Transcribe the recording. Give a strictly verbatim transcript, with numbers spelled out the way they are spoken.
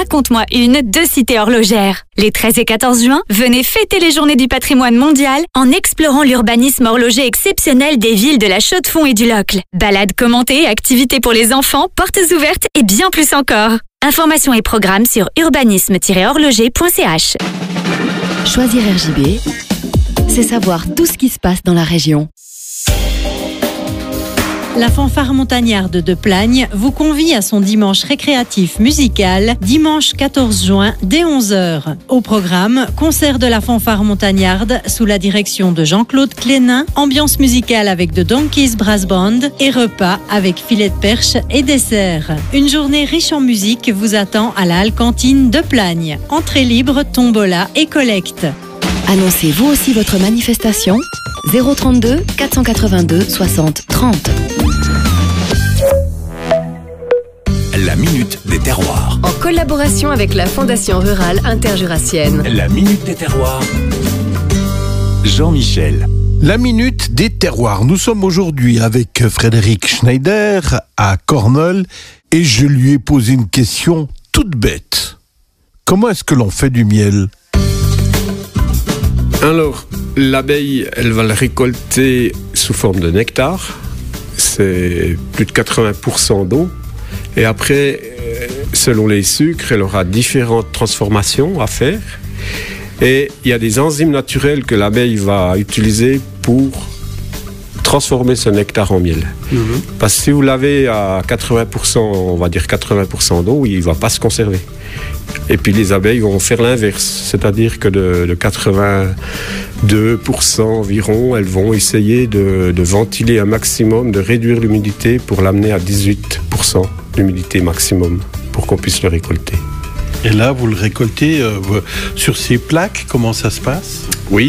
Raconte-moi une de Cité Horlogère. Les treize et quatorze juin, venez fêter les journées du patrimoine mondial en explorant l'urbanisme horloger exceptionnel des villes de la Chaux-de-Fonds et du Locle. Balades commentées, activités pour les enfants, portes ouvertes et bien plus encore. Informations et programmes sur urbanisme tiret horloger point c h. Choisir R J B, c'est savoir tout ce qui se passe dans la région. La fanfare montagnarde de Plagne vous convie à son dimanche récréatif musical, dimanche quatorze juin, dès onze heures. Au programme, concert de la fanfare montagnarde sous la direction de Jean-Claude Clénin, ambiance musicale avec The Donkeys Brass Band et repas avec filet de perche et dessert. Une journée riche en musique vous attend à la Halle Cantine de Plagne. Entrée libre, tombola et collecte. Annoncez vous aussi votre manifestation zéro trente-deux quatre cent quatre-vingt-deux soixante trente. La Minute des Terroirs. En collaboration avec la Fondation Rurale Interjurassienne. La Minute des Terroirs. Jean-Michel. La Minute des Terroirs. Nous sommes aujourd'hui avec Frédéric Schneider à Cornol et je lui ai posé une question toute bête. Comment est-ce que l'on fait du miel ? Alors, l'abeille, elle va le récolter sous forme de nectar. C'est plus de quatre-vingts pour cent d'eau. Et après, selon les sucres, elle aura différentes transformations à faire. Et il y a des enzymes naturelles que l'abeille va utiliser pour transformer ce nectar en miel. Mmh. Parce que si vous l'avez à quatre-vingts pour cent, on va dire quatre-vingts pour cent d'eau, il ne va pas se conserver. Et puis les abeilles vont faire l'inverse, c'est-à-dire que de, de quatre-vingt-deux pour cent environ, elles vont essayer de, de ventiler un maximum, de réduire l'humidité pour l'amener à dix-huit pour cent d'humidité maximum pour qu'on puisse le récolter. Et là, vous le récoltez euh, sur ces plaques, comment ça se passe ? Oui.